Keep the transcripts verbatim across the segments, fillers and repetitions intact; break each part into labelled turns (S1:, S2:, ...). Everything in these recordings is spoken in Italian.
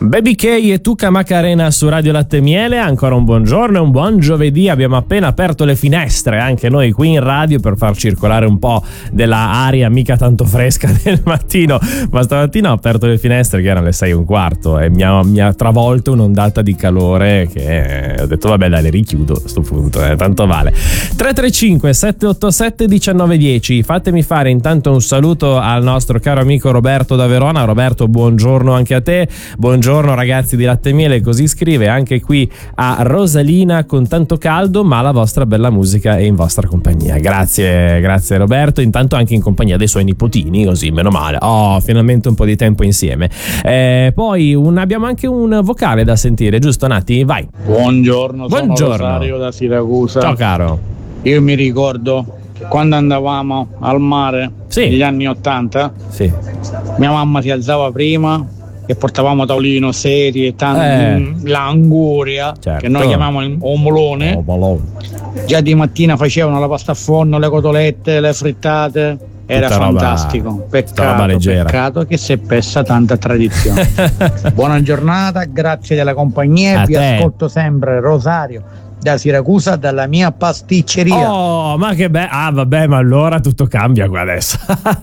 S1: Baby K e Tuca Macarena su Radio Latte e Miele. Ancora un buongiorno e un buon giovedì. Abbiamo appena aperto le finestre anche noi qui in radio per far circolare un po' della aria mica tanto fresca del mattino, ma stamattina ho aperto le finestre che erano le sei e un quarto e mi ha, mi ha travolto un'ondata di calore che ho detto vabbè dai, le richiudo a sto punto, eh, tanto vale. Tre tre cinque sette otto sette uno nove uno zero. Fatemi fare intanto un saluto al nostro caro amico Roberto da Verona. Roberto, buongiorno anche a te. Buongiorno ragazzi di Latte e Miele, così scrive anche qui a Rosalina: con tanto caldo ma la vostra bella musica è in vostra compagnia. Grazie, grazie Roberto, intanto anche in compagnia dei suoi nipotini, così meno male. Oh, finalmente un po' di tempo insieme. Eh, poi un, abbiamo anche un vocale da sentire, giusto Nati? Vai.
S2: Buongiorno,
S1: Buongiorno.
S2: sono Rosario da Siracusa.
S1: Ciao caro.
S2: Io mi ricordo quando andavamo al mare,
S1: sì,
S2: negli anni ottanta,
S1: sì,
S2: mia mamma si alzava prima e portavamo tavolino, serie, tanto,
S1: eh.
S2: l'anguria,
S1: certo,
S2: che noi chiamiamo il omolone.
S1: Omolone.
S2: Già di mattina facevano la pasta a forno, le cotolette, le frittate. Era
S1: tutta
S2: fantastico.
S1: roba,
S2: peccato, peccato che si è persa tanta tradizione. Buona giornata, grazie della compagnia.
S1: A
S2: Vi
S1: te.
S2: ascolto sempre, Rosario da Siracusa, dalla mia pasticceria.
S1: Oh, ma che bello. Ah, vabbè, ma allora tutto cambia qua adesso.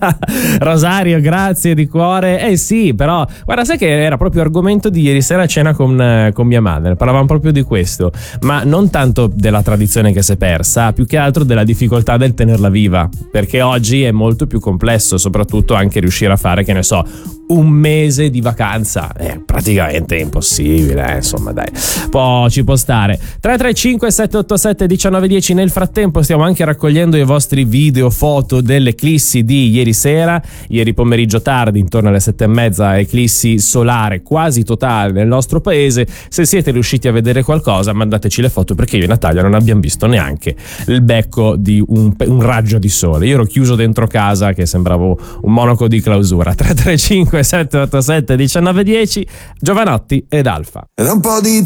S1: Rosario, grazie di cuore. Eh sì, però, guarda, sai che era proprio argomento di ieri sera a cena con, con mia madre. Parlavamo proprio di questo, ma non tanto della tradizione che si è persa, più che altro della difficoltà del tenerla viva, perché oggi è molto più complesso, soprattutto anche riuscire a fare, che ne so, un mese di vacanza. È praticamente impossibile, eh, insomma, dai. Poi ci può stare. tre tre cinque sette otto sette uno nove uno zero. Nel frattempo stiamo anche raccogliendo i vostri video, foto dell'eclissi di ieri sera, ieri pomeriggio tardi, intorno alle sette e mezza, eclissi solare quasi totale nel nostro paese. Se siete riusciti a vedere qualcosa, mandateci le foto, perché io e Natalia non abbiamo visto neanche il becco di un, un raggio di sole. Io ero chiuso dentro casa che sembravo un monaco di clausura. Tre tre cinque sette otto sette uno nove uno zero. Giovanotti ed Alfa.
S3: Ed un po' di